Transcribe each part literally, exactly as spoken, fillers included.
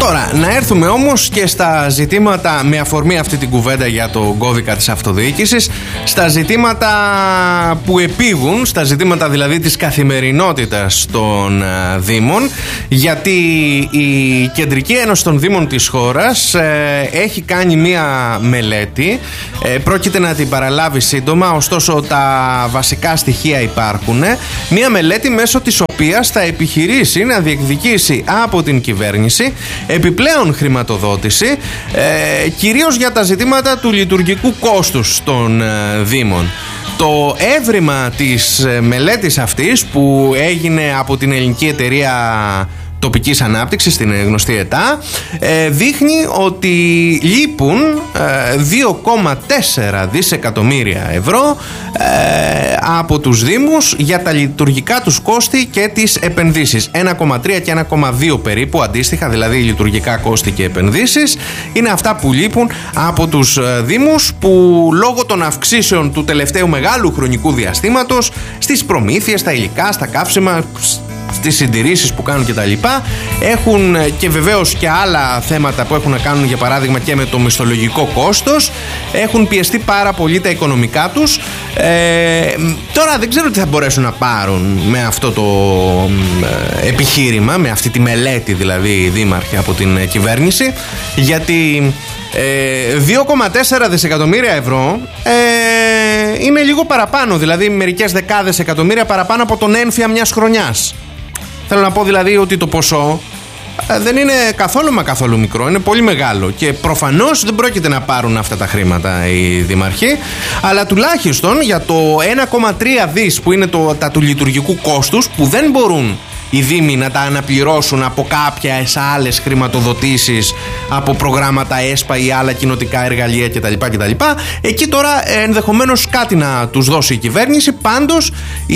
Τώρα, να έρθουμε όμως και στα ζητήματα, με αφορμή αυτή την κουβέντα για το κώδικα της αυτοδιοίκησης, στα ζητήματα που επήγουν, στα ζητήματα δηλαδή της καθημερινότητας των uh, Δήμων, γιατί η Κεντρική Ένωση των Δήμων της χώρας ε, έχει κάνει μία μελέτη, ε, πρόκειται να την παραλάβει σύντομα, ωστόσο τα βασικά στοιχεία υπάρχουν. Μία μελέτη μέσω της οποίας θα επιχειρήσει να διεκδικήσει από την κυβέρνηση επιπλέον χρηματοδότηση, ε, κυρίως για τα ζητήματα του λειτουργικού κόστους των ε, Δήμων. Το έβριμα της μελέτης αυτής, που έγινε από την ελληνική εταιρεία τοπικής ανάπτυξης, την γνωστή ΕΤΑ, δείχνει ότι λείπουν δύο κόμμα τέσσερα δισεκατομμύρια ευρώ από τους Δήμους για τα λειτουργικά τους κόστη και τις επενδύσεις. ένα κόμμα τρία και ένα κόμμα δύο περίπου αντίστοιχα, δηλαδή λειτουργικά κόστη και επενδύσεις, είναι αυτά που λείπουν από τους Δήμους, που λόγω των αυξήσεων του τελευταίου μεγάλου χρονικού διαστήματος στις προμήθειες, στα υλικά, στα καύσιμα, στις συντηρήσεις που κάνουν και τα λοιπά, έχουν και βεβαίως και άλλα θέματα που έχουν να κάνουν, για παράδειγμα και με το μισθολογικό κόστος, έχουν πιεστεί πάρα πολύ τα οικονομικά τους. ε, Τώρα δεν ξέρω τι θα μπορέσουν να πάρουν με αυτό το ε, επιχείρημα, με αυτή τη μελέτη δηλαδή οι δήμαρχοι από την κυβέρνηση, γιατί ε, δύο κόμμα τέσσερα δισεκατομμύρια ευρώ ε, είναι λίγο παραπάνω, δηλαδή μερικές δεκάδες εκατομμύρια παραπάνω από τον ένφια μιας χρονιάς. Θέλω να πω δηλαδή ότι το ποσό δεν είναι καθόλου μα καθόλου μικρό, είναι πολύ μεγάλο και προφανώς δεν πρόκειται να πάρουν αυτά τα χρήματα οι δήμαρχοι, αλλά τουλάχιστον για το ένα κόμμα τρία δις που είναι το, τα του λειτουργικού κόστους, που δεν μπορούν οι Δήμοι να τα αναπληρώσουν από κάποιες άλλες χρηματοδοτήσεις, από προγράμματα ΕΣΠΑ ή άλλα κοινοτικά εργαλεία κτλ. κτλ. Εκεί τώρα ενδεχομένως κάτι να τους δώσει η κυβέρνηση. Πάντως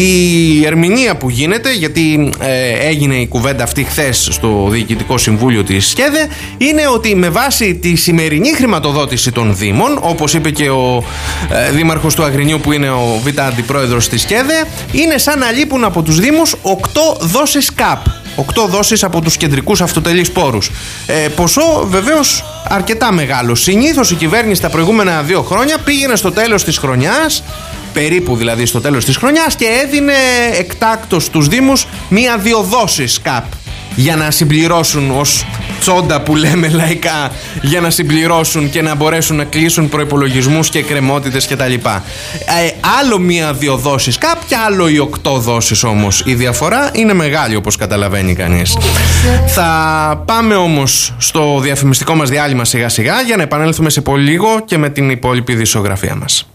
η ερμηνεία που γίνεται, γιατί ε, έγινε η κουβέντα αυτή χθες στο Διοικητικό Συμβούλιο της ΣΚΕΔΕ, είναι ότι με βάση τη σημερινή χρηματοδότηση των Δήμων, όπως είπε και ο ε, Δήμαρχος του Αγρινίου, που είναι ο Β' Αντιπρόεδρος της ΣΚΕΔΕ, είναι σαν να λείπουν από τους Δήμους οκτώ δόσεις ΚΑΠ. οκτώ δόσεις από τους κεντρικούς αυτοτελείς πόρους. Ε, ποσό βεβαίως αρκετά μεγάλο. Συνήθως η κυβέρνηση τα προηγούμενα δύο χρόνια πήγαινε στο τέλος της χρονιάς, περίπου δηλαδή στο τέλος της χρονιάς, και έδινε εκτάκτως στους Δήμους μία-δύο δόσεις ΚΑΠ για να συμπληρώσουν, ως τσόντα που λέμε λαϊκά, για να συμπληρώσουν και να μπορέσουν να κλείσουν προϋπολογισμούς και κρεμότητες κτλ. Ε, άλλο μία-δύο δόσεις ΚΑΠ και άλλο οι οκτώ δόσεις όμως. Η διαφορά είναι μεγάλη, όπως καταλαβαίνει κανείς. Θα πάμε όμως στο διαφημιστικό μας διάλειμμα σιγά σιγά, για να επανέλθουμε σε πολύ λίγο και με την υπόλοιπη δισογραφία μας.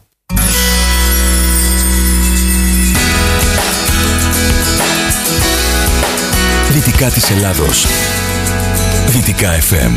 Δυτικά της Ελλάδος. Δυτικά εφ εμ.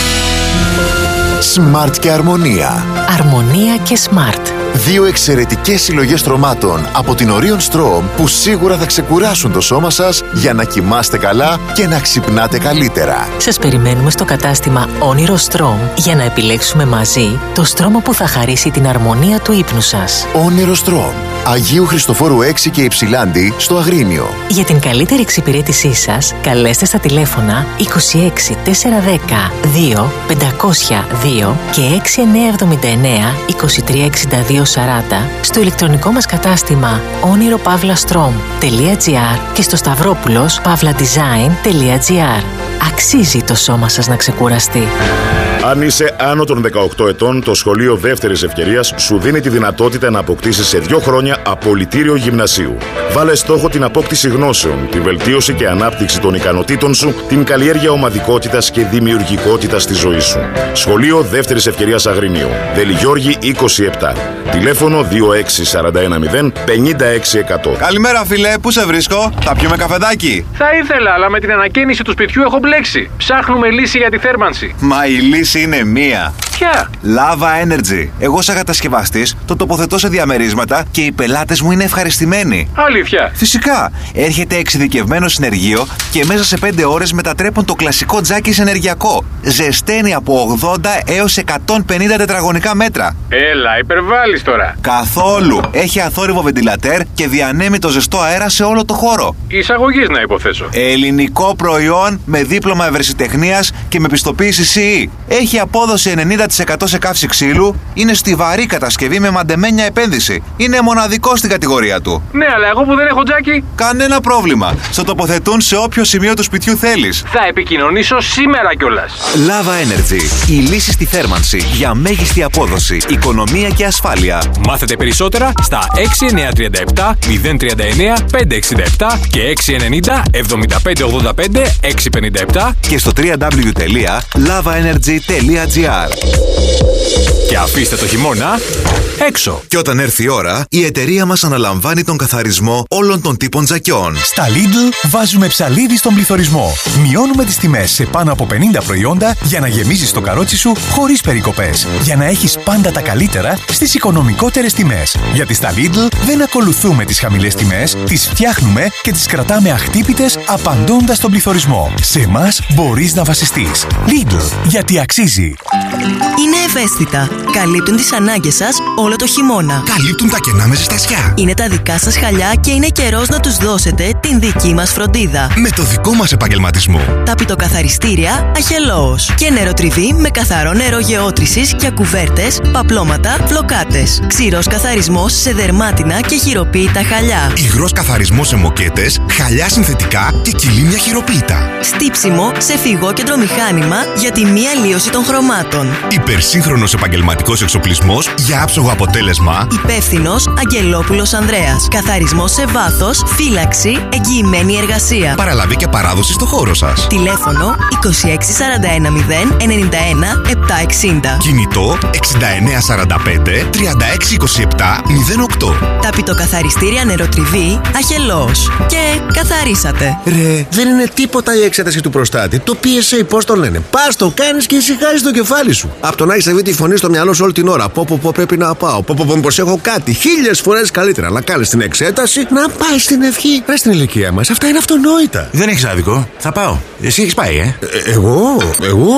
Smart και Αρμονία. Αρμονία και Smart. Δύο εξαιρετικές συλλογές στρωμάτων από την Orion Strom που σίγουρα θα ξεκουράσουν το σώμα σας για να κοιμάστε καλά και να ξυπνάτε καλύτερα. Σας περιμένουμε στο κατάστημα Όνειρο Strom για να επιλέξουμε μαζί το στρώμα που θα χαρίσει την αρμονία του ύπνου σας. Όνειρο Strom. Αγίου Χριστοφόρου έξι και Υψηλάντη στο Αγρίνιο. Για την καλύτερη εξυπηρέτησή σας, καλέστε στα τηλέφωνα είκοσι έξι τετρακόσια δέκα δύο πεντακόσια δύο και έξι εννιά εβδομήντα εννέα είκοσι τρία εξήντα δύο σαράντα στο ηλεκτρονικό μας κατάστημα όνειρο παύλα στρομ τελεία τζι άρ και στο σταυρόπουλος παύλα design τελεία τζι άρ. Αξίζει το σώμα σας να ξεκουραστεί. Αν είσαι άνω των δεκαοκτώ ετών, το Σχολείο Δεύτερης Ευκαιρίας σου δίνει τη δυνατότητα να αποκτήσεις σε δύο χρόνια απολυτήριο γυμνασίου. Βάλε στόχο την απόκτηση γνώσεων, τη βελτίωση και ανάπτυξη των ικανοτήτων σου, την καλλιέργεια ομαδικότητας και δημιουργικότητας στη ζωή σου. Σχολείο Δεύτερης Ευκαιρίας Αγρινίου. Δελιγιώργη είκοσι επτά. Τηλέφωνο δύο έξι τέσσερα ένα μηδέν πενήντα έξι εκατό. Καλημέρα, φίλε, πού σε βρίσκω? Θα πιούμε καφεδάκι? Θα ήθελα, αλλά με την ανακαίνιση του σπιτιού έχω μπλέξει. Ψάχνουμε λύση για τη θέρμανση. Μα η λύση είναι μία. Ποια? Lava Energy. Εγώ σαν κατασκευαστής το τοποθετώ σε διαμερίσματα και οι πελάτες μου είναι ευχαριστημένοι. Αλήθεια? αλήθεια? Φυσικά. Έρχεται εξειδικευμένο συνεργείο και μέσα σε πέντε ώρες μετατρέπουν το κλασικό τζάκι σε ενεργειακό. Ζεσταίνει από ογδόντα έως εκατόν πενήντα τετραγωνικά μέτρα. Έλα, υπερβάλλεις τώρα. Καθόλου. Έχει αθόρυβο βεντιλατέρ και διανέμει το ζεστό αέρα σε όλο το χώρο. Εισαγωγής να υποθέσω. Ελληνικό προϊόν με δίπλωμα ευρεσιτεχνίας και με πιστοποίηση σι ι. Έχει απόδοση ενενήντα τοις εκατό σε καύση ξύλου. Είναι στιβαρή κατασκευή με μαντεμένια επένδυση. Είναι μοναδικό στην κατηγορία του. Ναι, αλλά εγώ που δεν έχω τζάκι. Κανένα πρόβλημα. Στο τοποθετούν σε όποιο σημείο του σπιτιού θέλεις. Θα επικοινωνήσω σήμερα κιόλας. Lava Energy. Η λύση στη θέρμανση για μέγιστη απόδοση, οικονομία και ασφάλεια. Μάθετε περισσότερα στα έξι εννιά τρία επτά μηδέν τρία εννιά πέντε έξι επτά και έξι εννιά μηδέν επτά πέντε ογδόντα πέντε έξι πενήντα επτά και στο double-u double-u double-u τελεία lava energy τελεία gr. Και αφήστε το χειμώνα έξω. Και όταν έρθει η ώρα, η εταιρεία μας αναλαμβάνει τον καθαρισμό όλων των τύπων τζακιών. Στα Lidl βάζουμε ψαλίδι στον πληθωρισμό. Μειώνουμε τις τιμές σε πάνω από πενήντα προϊόντα για να γεμίζεις το καρότσι σου χωρίς περικοπές. Για να έχεις πάντα τα καλύτερα στις οικονομικότερες τιμές. Γιατί στα Lidl δεν ακολουθούμε τις χαμηλές τιμές, τις φτιάχνουμε και τις κρατάμε αχτύπητες απαντώντας στον πληθωρισμό. Σε εμάς μπορείς να βασιστείς. Lidl, γιατί αξίζει. Είναι ευαίσθητα. Καλύπτουν τις ανάγκες σας όλο το χειμώνα. Καλύπτουν τα κενά με ζεστασιά. Είναι τα δικά σας χαλιά και είναι καιρός να τους δώσετε την δική μας φροντίδα. Με το δικό μας επαγγελματισμό. Τα πιτοκαθαριστήρια Αχελώος. Και νεροτριβή με καθαρό νερό γεώτρησης για κουβέρτες, παπλώματα, φλοκάτες. Ξηρός καθαρισμός σε δερμάτινα και χειροποίητα χαλιά. Υγρός καθαρισμός σε μοκέτες, χαλιά συνθετικά και κυλίμια χειροποίητα. Στύψιμο σε φυγόκεντρο μηχάνημα για τη μη αλλίωση των χρωμάτων. Υπερσύγχρονος επαγγελματικός εξοπλισμός για άψογο αποτέλεσμα. Υπεύθυνος Αγγελόπουλος Ανδρέας. Καθαρισμός σε βάθος, φύλαξη, εγγυημένη εργασία. Παραλαβή και παράδοση στο χώρο σας. Τηλέφωνο είκοσι έξι σαράντα ένα μηδέν ενενήντα ένα επτακόσια εξήντα. Κινητό εξήντα εννιά σαράντα πέντε τριάντα έξι είκοσι επτά μηδέν οκτώ. Τα πιτοκαθαριστήρια νεροτριβή Αχελώος. Και καθαρίσατε. Ρε, δεν είναι τίποτα η εξέταση του προστάτη. Το πι ες έι, πώς το λένε. Πας, το κάνεις και ησυχάζεις το κεφάλι σου. Απ' το να έχεις αυτή τη φωνή στο μυαλό σου όλη την ώρα. Πω, πω, πω, πρέπει να πάω. Πω, πω, πω, πως έχω κάτι. Χίλιες φορές καλύτερα να κάνεις την εξέταση, να πάει στην ευχή. Ρε, στην ηλικία μας, αυτά είναι αυτονόητα. Δεν έχεις άδικο. Θα πάω. Εσύ έχεις πάει, ε? ε εγώ, εγώ.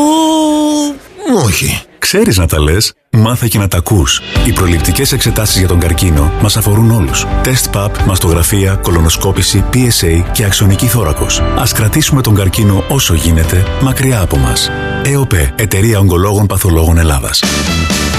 Όχι. Ξέρεις να τα λες, μάθε και να τα ακούς. Οι προληπτικές εξετάσεις για τον καρκίνο μας αφορούν όλους. Τεστ παπ, μαστογραφία, κολονοσκόπηση, πι ες έι και αξονική θώρακος. Ας κρατήσουμε τον καρκίνο όσο γίνεται μακριά από μας. ΕΟΠΕ, Εταιρεία Ογκολόγων Παθολόγων Ελλάδας.